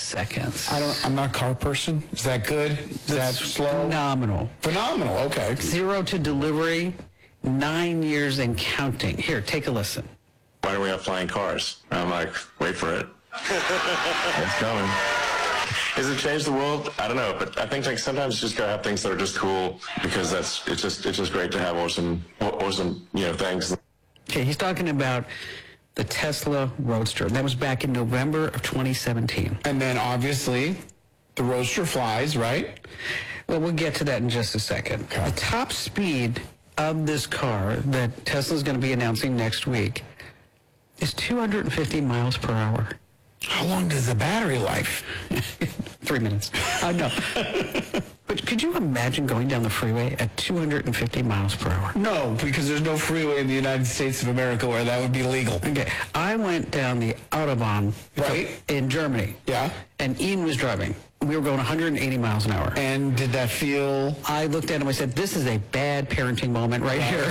seconds. I'm not a car person. Is that good? Is that slow? Phenomenal. Phenomenal, okay. 0 to delivery, 9 years and counting. Here, take a listen. Why do we have flying cars? I'm like, wait for it. It's coming. Has it changed the world? I don't know, but I think like sometimes you just gotta have things that are just cool because it's just great to have awesome things. Okay, he's talking about the Tesla Roadster. That was back in November of 2017. And then obviously the Roadster flies, right? Well, we'll get to that in just a second. Okay. The top speed of this car that Tesla's going to be announcing next week is 250 miles per hour. How long does the battery life? 3 minutes. No. But could you imagine going down the freeway at 250 miles per hour? No, because there's no freeway in the United States of America where that would be legal. Okay. I went down the Autobahn Right. in Germany. Yeah. And Ian was driving. We were going 180 miles an hour. And did that feel... I looked at him, I said, this is a bad parenting moment right here.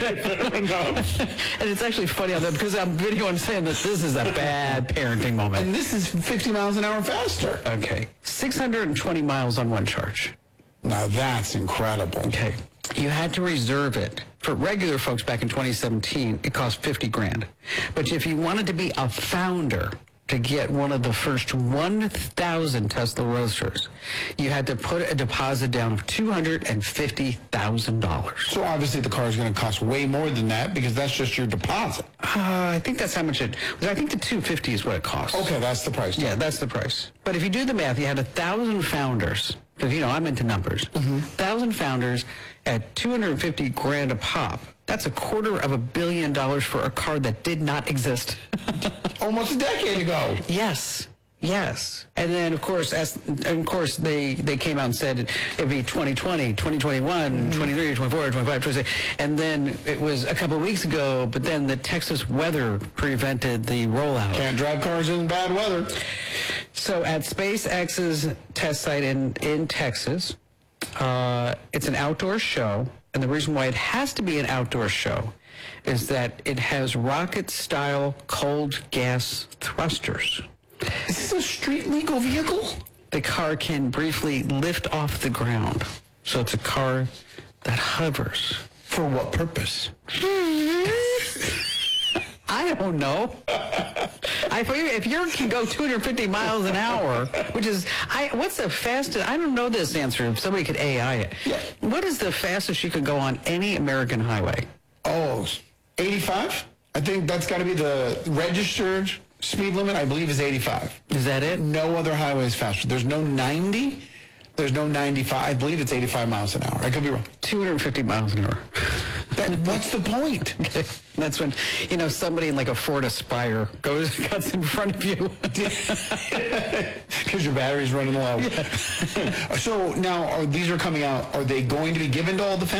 And it's actually funny on that because I'm videoing saying that this is a bad parenting moment. And this is 50 miles an hour faster. Okay. 620 miles on one charge. Now that's incredible. Okay. You had to reserve it. For regular folks back in 2017, it cost $50,000. But if you wanted to be a founder to get one of the first 1,000 Tesla Roadsters, you had to put a deposit down of $250,000. So obviously the car is going to cost way more than that because that's just your deposit. I think that's how much it. I think the $250 is what it costs. Okay, that's the price. Yeah, that's the price. But if you do the math, you had 1,000 founders. Because I'm into numbers. 1,000 founders at $250,000 a pop. That's $250 million for a car that did not exist. Almost a decade ago. Yes. And then, of course, they came out and said it'd be 2020, 2021, 23, 24, 25, 26. And then it was a couple of weeks ago, but then the Texas weather prevented the rollout. Can't drive cars in bad weather. So at SpaceX's test site in Texas, it's an outdoor show. And the reason why it has to be an outdoor show is that it has rocket-style cold gas thrusters. Is this a street legal vehicle? The car can briefly lift off the ground. So it's a car that hovers. For what purpose? I don't know. If you can go 250 miles an hour, which is, what's the fastest? I don't know this answer. If somebody could AI it. Yeah. What is the fastest you could go on any American highway? Oh, 85? I think that's got to be the registered speed limit, I believe, is 85. Is that it? No other highway is faster. There's no 90. There's no 95. I believe it's 85 miles an hour. I could be wrong. 250 miles an hour. What's the point? That's when, somebody in like a Ford Aspire cuts in front of you. Because your battery's running low. Yeah. So now, these are coming out. Are they going to be given to all the